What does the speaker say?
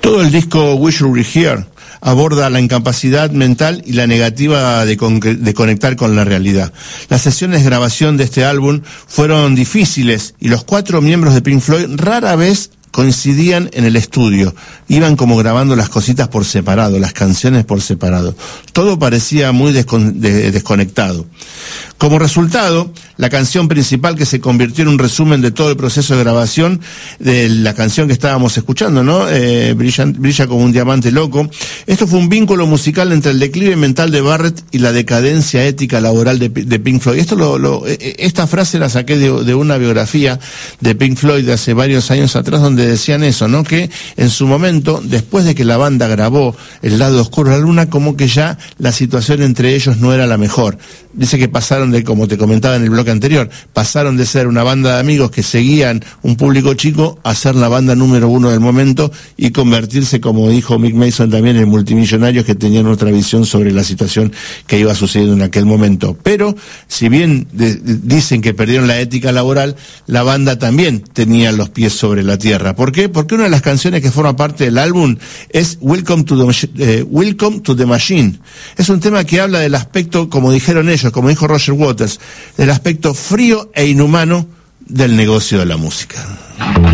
Todo el disco Wish You Were Here aborda la incapacidad mental y la negativa de conectar con la realidad. Las sesiones de grabación de este álbum fueron difíciles y los 4 miembros de Pink Floyd rara vez coincidían en el estudio. Iban como grabando las cositas por separado, las canciones por separado. Todo parecía muy desconectado. Como resultado, la canción principal, que se convirtió en un resumen de todo el proceso de grabación de la canción que estábamos escuchando, ¿no? Brilla como un diamante loco. Esto fue un vínculo musical entre el declive mental de Barrett y la decadencia ética laboral de Pink Floyd. Esta frase la saqué de una biografía de Pink Floyd de hace varios años atrás, donde decían eso, ¿no? Que en su momento, después de que la banda grabó El lado oscuro de la luna, como que ya la situación entre ellos no era la mejor. Dice que pasaron de, como te comentaba en el bloque anterior, pasaron de ser una banda de amigos que seguían un público chico a ser la banda número 1 del momento y convertirse, como dijo Mick Mason también, en multimillonarios que tenían otra visión sobre la situación que iba sucediendo en aquel momento. Pero, si bien dicen que perdieron la ética laboral, la banda también tenía los pies sobre la tierra. ¿Por qué? Porque una de las canciones que forma parte del álbum es Welcome to the Machine. Es un tema que habla del aspecto, como dijeron ellos, como dijo Roger Waters, del aspecto frío e inhumano del negocio de la música.